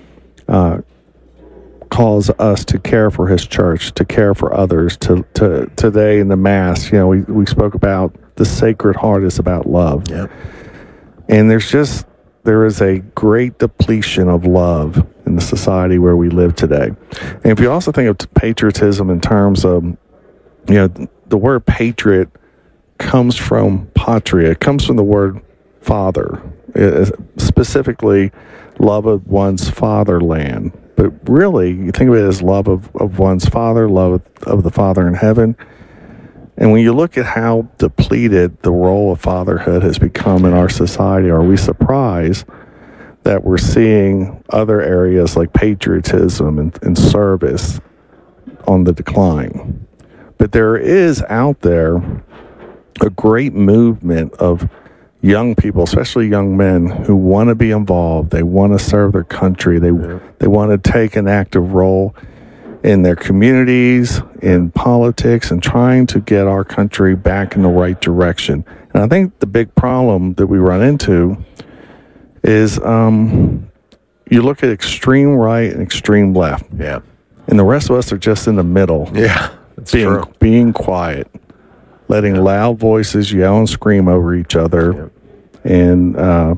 V: uh, calls us to care for his church, to care for others. To, to today in the Mass, you know, we, we spoke about the Sacred Heart is about love.
R: Yeah.
V: And there's just, there is a great depletion of love in the society where we live today. And if you also think of patriotism in terms of, you know, the word patriot comes from patria. It comes from the word father, it, specifically love of one's fatherland. But really, you think of it as love of, of one's father, love of, of the Father in heaven. And when you look at how depleted the role of fatherhood has become in our society, are we surprised that we're seeing other areas like patriotism and, and service on the decline? But there is out there a great movement of young people, especially young men, who want to be involved. They want to serve their country. They yeah. they want to take an active role in their communities, in politics, and trying to get our country back in the right direction. And I think the big problem that we run into is um, you look at extreme right and extreme left.
R: Yeah.
V: And the rest of us are just in the middle.
R: Yeah, that's
V: being,
R: true.
V: Being quiet, letting yeah. loud voices yell and scream over each other. Yeah. And uh,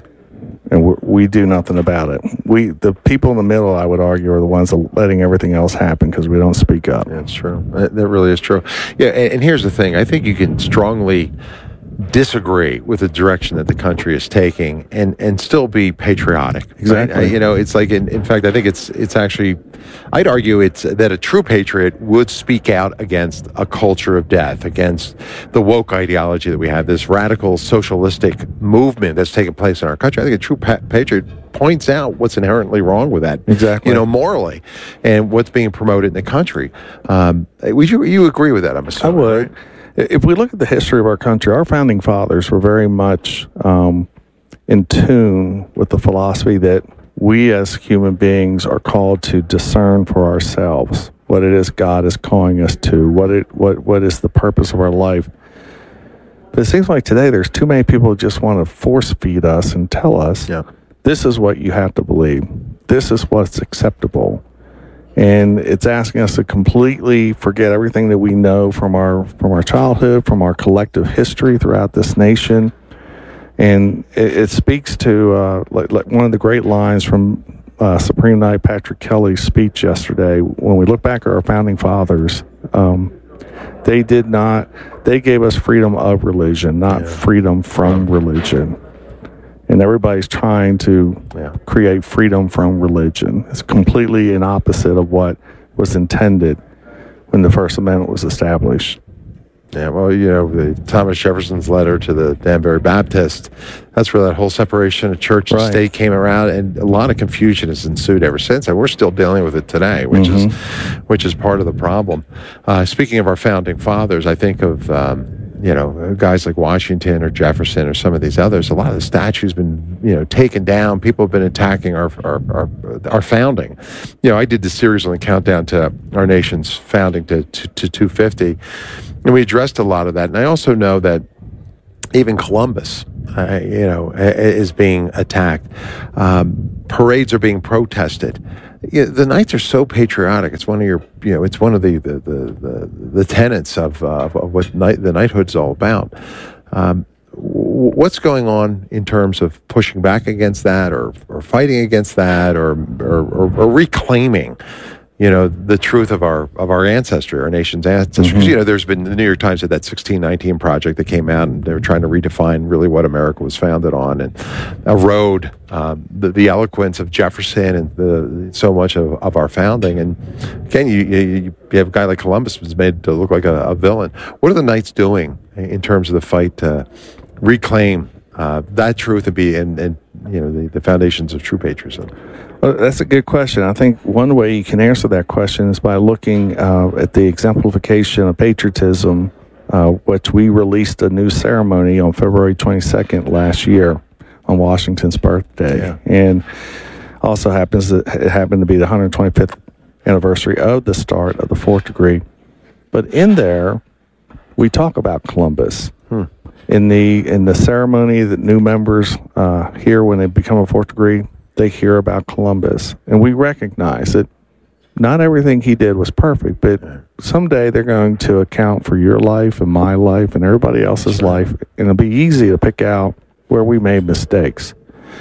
V: and we, we do nothing about it. We, the people in the middle, I would argue, are the ones that are letting everything else happen because we don't speak up.
R: That's true. That, that really is true. Yeah, and, and here's the thing. I think you can strongly disagree with the direction that the country is taking and, and still be patriotic.
V: Exactly.
R: Right? Uh, you know, it's like, in, in fact, I think it's it's actually, I'd argue it's that a true patriot would speak out against a culture of death, against the woke ideology that we have, this radical socialistic movement that's taking place in our country. I think a true pa- patriot points out what's inherently wrong with that.
V: Exactly.
R: You know, morally, and what's being promoted in the country. Um, would you, you agree with that, I'm assuming?
V: I would. Right? If we look at the history of our country, our founding fathers were very much um, in tune with the philosophy that we as human beings are called to discern for ourselves what it is God is calling us to, what it what what is the purpose of our life. But it seems like today there's too many people who just want to force feed us and tell us,
R: yeah.
V: this is what you have to believe. This is what's acceptable. And it's asking us to completely forget everything that we know from our from our childhood, from our collective history throughout this nation. And it, it speaks to uh, like, like one of the great lines from uh, Supreme Knight Patrick Kelly's speech yesterday. When we look back at our founding fathers, um, they did not, they gave us freedom of religion, not yeah. freedom from religion. And everybody's trying to
R: yeah.
V: create freedom from religion. It's completely an opposite of what was intended when the First Amendment was established.
R: Yeah, well, you know, the Thomas Jefferson's letter to the Danbury Baptist, that's where that whole separation of church and
V: Right.
R: state came around, and a lot of confusion has ensued ever since, and we're still dealing with it today, which is which is part of the problem. Uh, speaking of our founding fathers, I think of, um, you know, guys like Washington or Jefferson or some of these others. A lot of the statues been, you know, taken down. People have been attacking our our, our, our founding. You know, I did the series on the countdown to our nation's founding to, to, to two fifty. And we addressed a lot of that. And I also know that even Columbus, uh, you know, is being attacked. Um, parades are being protested. You know, the Knights are so patriotic. It's one of your, you know, it's one of the the the, the, the tenets of, uh, of what knight, the knighthood's all about. Um, what's going on in terms of pushing back against that, or or fighting against that, or or, or, or reclaiming, you know, the truth of our of our ancestry, our nation's ancestry.
V: Mm-hmm.
R: You know, there's been the New York Times had that sixteen nineteen project that came out, and they were trying to redefine really what America was founded on, and erode um, the, the eloquence of Jefferson and the so much of, of our founding. And again, you, you you have a guy like Columbus was made to look like a, a villain. What are the Knights doing in terms of the fight to reclaim uh, that truth and be and, and you know the, the foundations of true patriotism?
V: Well, that's a good question. I think one way you can answer that question is by looking uh, at the exemplification of patriotism, uh, which we released a new ceremony on February twenty-second last year on Washington's birthday.
R: Yeah.
V: And also happens that it happened to be the one hundred twenty-fifth anniversary of the start of the fourth degree. But in there, we talk about Columbus.
R: Hmm.
V: In the in the ceremony that new members uh, hear when they become a fourth degree, they hear about Columbus. And we recognize that not everything he did was perfect, but someday they're going to account for your life and my life and everybody else's life, and it'll be easy to pick out where we made mistakes.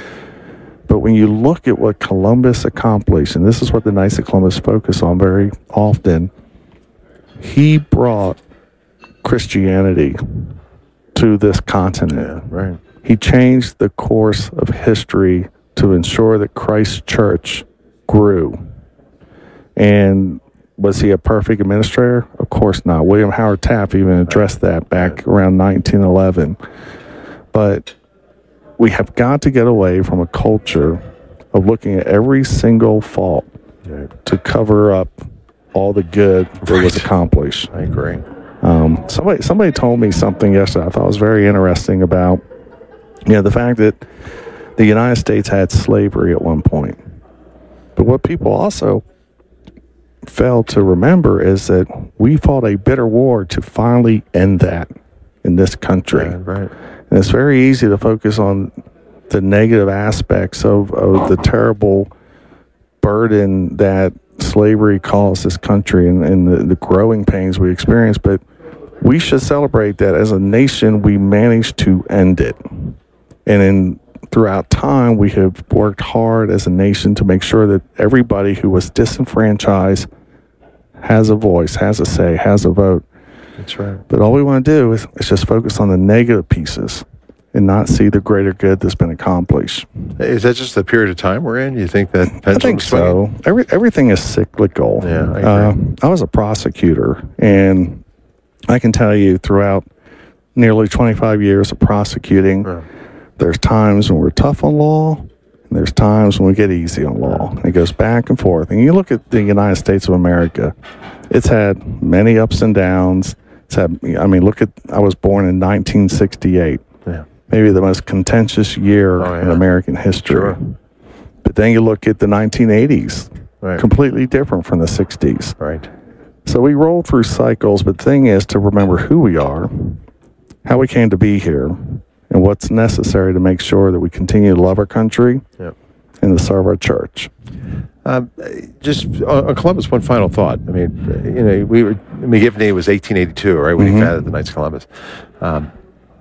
V: But when you look at what Columbus accomplished, and this is what the Knights of Columbus focus on very often, he brought Christianity to this continent.
R: Yeah, right.
V: He changed the course of history to ensure that Christ's church grew. And was he a perfect administrator? Of course not. William Howard Taft even addressed that back around nineteen eleven. But we have got to get away from a culture of looking at every single fault
R: Right.
V: to cover up all the good that
R: Right.
V: was accomplished.
R: I agree.
V: Um, somebody somebody told me something yesterday I thought was very interesting about, you know, the fact that the United States had slavery at one point. But what people also fail to remember is that we fought a bitter war to finally end that in this country.
R: Yeah, right.
V: And it's very easy to focus on the negative aspects of, of the terrible burden that slavery caused this country and, and the, the growing pains we experience. But we should celebrate that as a nation we managed to end it. And in throughout time, we have worked hard as a nation to make sure that everybody who was disenfranchised has a voice, has a say, has a vote.
R: That's right.
V: But all we want to do is, is just focus on the negative pieces and not see the greater good that's been accomplished.
R: Is that just the period of time we're in? You think that
V: I
R: pendulum
V: think so. Every, everything is cyclical.
R: Yeah, I agree.
V: Uh, I was a prosecutor, and I can tell you throughout nearly twenty-five years of prosecuting,
R: Yeah.
V: there's times when we're tough on law, and there's times when we get easy on law. It goes back and forth. And you look at the United States of America, it's had many ups and downs. It's had, I mean, look at, I was born in nineteen sixty-eight.
R: Yeah.
V: Maybe the most contentious year
R: Oh, yeah.
V: in American history.
R: Sure.
V: But then you look at the nineteen eighties,
R: Right.
V: completely different from the sixties.
R: Right.
V: So we roll through cycles, but the thing is to remember who we are, how we came to be here, and what's necessary to make sure that we continue to love our country
R: Yep.
V: and to serve our church.
R: Um, just on, on Columbus, one final thought. I mean, you know, we were McGivney was eighteen eighty-two, right, when
V: Mhm.
R: he founded the Knights of Columbus. Um,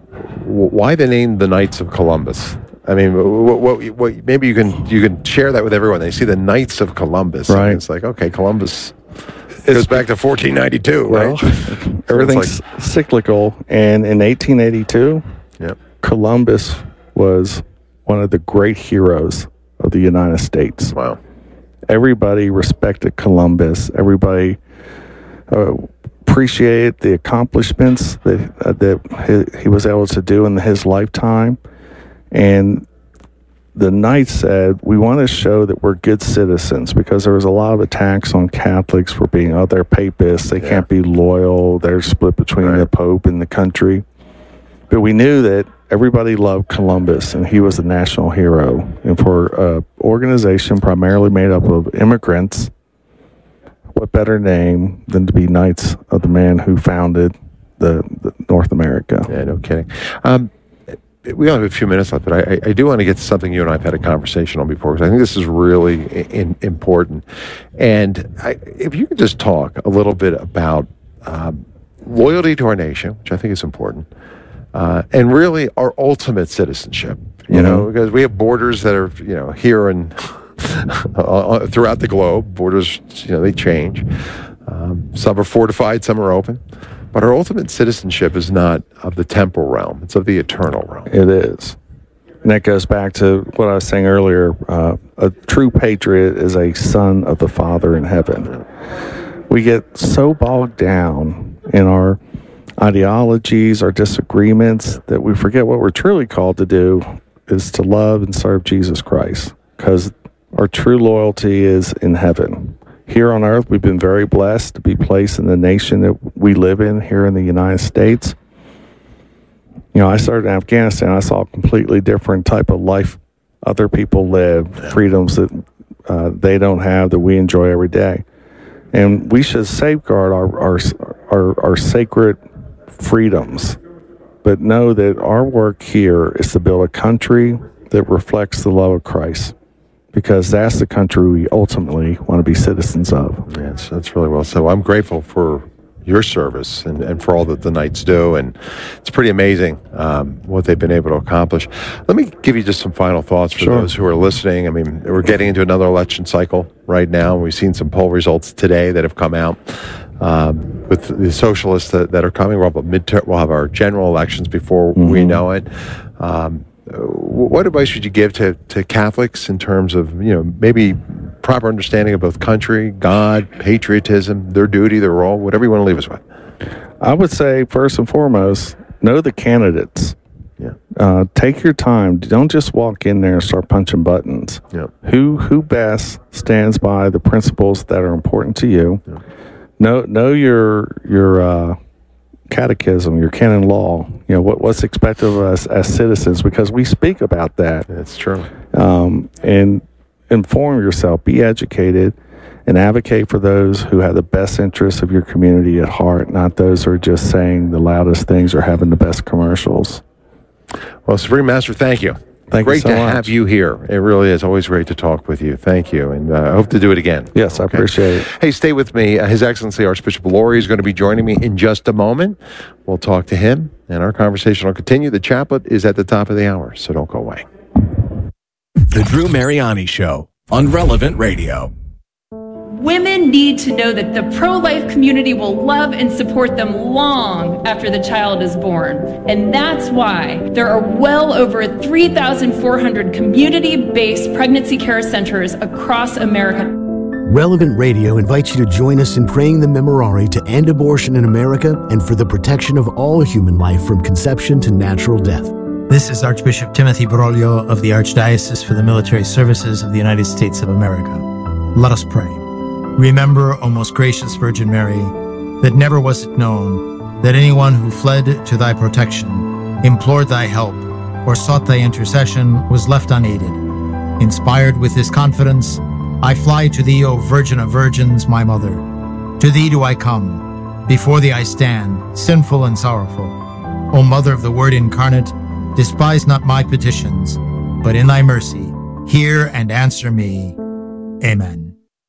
R: w- why the name the Knights of Columbus? I mean, what, what, what, maybe you can you can share that with everyone. They see the Knights of Columbus,
V: Right.
R: and it's like, okay, Columbus goes back to fourteen ninety-two,
V: Well,
R: right?
V: everything's
R: like-
V: cyclical, and in eighteen eighty-two,
R: Yep.
V: Columbus was one of the great heroes of the United States.
R: Wow.
V: Everybody respected Columbus. Everybody uh, appreciated the accomplishments that uh, that he, he was able to do in his lifetime. And the Knights said, we want to show that we're good citizens, because there was a lot of attacks on Catholics for being, oh, they're papists, they yeah. can't be loyal, they're split between right. the Pope and the country. But we knew that everybody loved Columbus, and he was the national hero. And for an organization primarily made up of immigrants, what better name than to be Knights of the man who founded the, the North America?
R: Yeah, no kidding. Um, we only have a few minutes left, but I, I do want to get to something you and I have had a conversation on before, because I think this is really in, important. And I, if you could just talk a little bit about um, loyalty to our nation, which I think is important, uh, and really our ultimate citizenship, you mm-hmm. know, because we have borders that are, you know, here and throughout the globe. Borders, you know, they change. Um, some are fortified, some are open. But our ultimate citizenship is not of the temporal realm. It's of the eternal realm.
V: It is. And that goes back to what I was saying earlier. Uh, a true patriot is a son of the Father in heaven. We get so bogged down in our ideologies, our disagreements, that we forget what we're truly called to do is to love and serve Jesus Christ, because our true loyalty is in heaven. Here on earth, we've been very blessed to be placed in the nation that we live in here in the United States. You know, I started in Afghanistan. I saw a completely different type of life other people live, freedoms that uh, they don't have that we enjoy every day. And we should safeguard our, our, our, our sacred freedoms, but know that our work here is to build a country that reflects the love of Christ, because that's the country we ultimately want to be citizens of.
R: Yes, that's really well. So I'm grateful for your service and, and for all that the Knights do, and it's pretty amazing um, what they've been able to accomplish. Let me give you just some final thoughts for
V: Sure.
R: those who are listening. I mean, we're getting into another election cycle right now. We've seen some poll results today that have come out um, with the socialists that, that are coming. We'll have, a midterm, we'll have our general elections before mm-hmm. we know it. Um, What advice would you give to, to Catholics in terms of, you know, maybe proper understanding of both country, God, patriotism, their duty, their role, whatever you want to leave us with?
V: I would say, first and foremost, know the candidates.
R: Yeah.
V: Uh, take your time. Don't just walk in there and start punching buttons.
R: Yeah.
V: Who who best stands by the principles that are important to you?
R: Yeah.
V: Know know your your uh, catechism, your canon law. You know what what's expected of us as citizens, because we speak about that.
R: That's true.
V: Um, and inform yourself, be educated, and advocate for those who have the best interests of your community at heart, not those who are just saying the loudest things or having the best commercials.
R: Well, Supreme Master, thank you.
V: Thank
R: great
V: you so
R: to
V: much.
R: have you here. It really is always great to talk with you. Thank you, and uh, I hope to do it again.
V: Yes, I appreciate it.
R: Hey, stay with me. Uh, His Excellency Archbishop Laurie is going to be joining me in just a moment. We'll talk to him, and our conversation will continue. The chaplet is at the top of the hour, so don't go away.
H: The Drew Mariani Show on Relevant Radio.
C: Women need to know that the pro-life community will love and support them long after the child is born. And that's why there are well over three thousand four hundred community-based pregnancy care centers across America.
D: Relevant Radio invites you to join us in praying the Memorare to end abortion in America and for the protection of all human life from conception to natural death.
G: This is Archbishop Timothy Broglio of the Archdiocese for the Military Services of the United States of America. Let us pray. Remember, O most gracious Virgin Mary, that never was it known that anyone who fled to thy protection, implored thy help, or sought thy intercession was left unaided. Inspired with this confidence, I fly to thee, O Virgin of Virgins, my Mother. To thee do I come. Before thee I stand, sinful and sorrowful. O Mother of the Word incarnate, despise not my petitions, but in thy mercy, hear and answer me. Amen.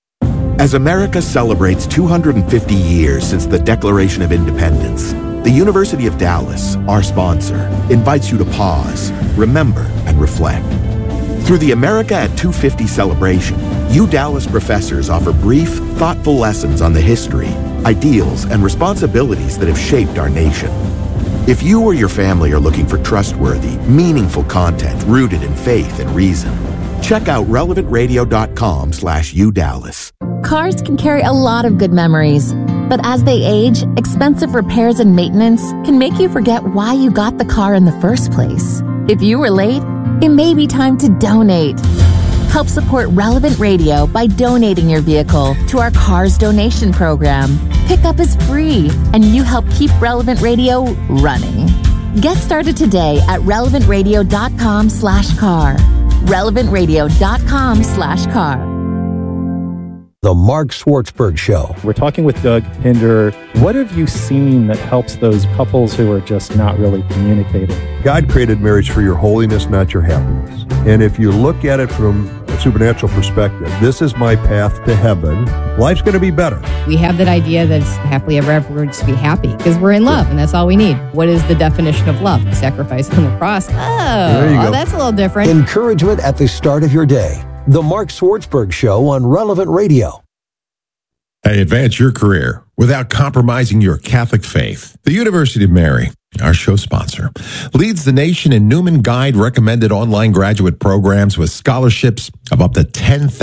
F: As America celebrates two hundred fifty years since the Declaration of Independence, the University of Dallas, our sponsor, invites you to pause, remember, and reflect. Through the America at two fifty celebration, U Dallas professors offer brief, thoughtful lessons on the history, ideals, and responsibilities that have shaped our nation. If you or your family are looking for trustworthy, meaningful content rooted in faith and reason, check out relevant radio dot com slash U Dallas.
W: Cars can carry a lot of good memories,
E: But as they age, expensive repairs and maintenance can make you forget why you got the car in the first place. If you were late, it may be time to donate. Help support Relevant Radio by donating your vehicle to our Cars Donation Program. Pickup is free, and you help keep Relevant Radio running. Get started today at relevant radio dot com slash car. relevant radio dot com slash car.
O: The Mark Schwartzberg Show.
K: We're talking with Doug Pinder. What have you seen that helps those couples who are just not really communicating?
W: God created marriage for your holiness, not your happiness. And if you look at it from a supernatural perspective, this is my path to heaven. Life's going to be better.
X: We have that idea that it's happily ever after, we're just be happy because we're in love and that's all we need. What is the definition of love? Sacrifice on the cross. Oh, oh that's a little different.
O: Encouragement at the start of your day. The Mark Schwartzberg Show on Relevant Radio.
U: Hey, advance your career without compromising your Catholic faith. The University of Mary, our show sponsor, leads the nation in Newman Guide recommended online graduate programs with scholarships of up to ten thousand